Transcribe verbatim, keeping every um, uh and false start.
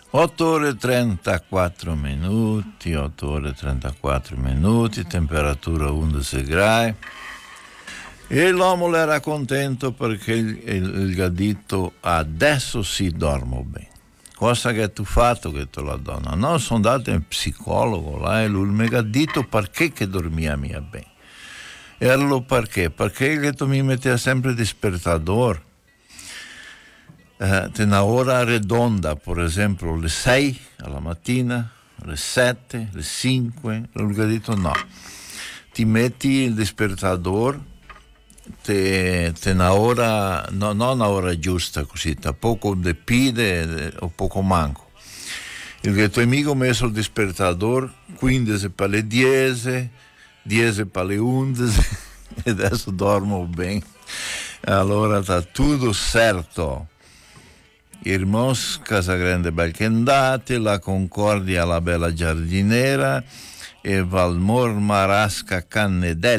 otto ore e trentaquattro minuti, otto ore e trentaquattro minuti, temperatura undici gradi. E l'uomo era contento perché il, il, il gattino adesso si dorme bene. Cosa che tu hai fatto che tu la donna? No, sono andato in psicologo là e lui mi ha detto perché che dormia mia bene. E allora perché? Perché il gatto mi metteva sempre despertador. Eh, una ora redonda, per esempio alle sei alla mattina, alle sette, alle cinque, lui ha detto no, ti metti il despertador, te, te una ora, no, non una ora giusta così, da poco depide o poco manco. Il tuo amico ha messo il despertador quindici per le dieci, dieci per le undici e adesso dormo bene. Allora sta tutto certo. Irmos, Casagrande Belchendati, la Concordia, la Bella Giardinera e Valmor Marasca Cannedel.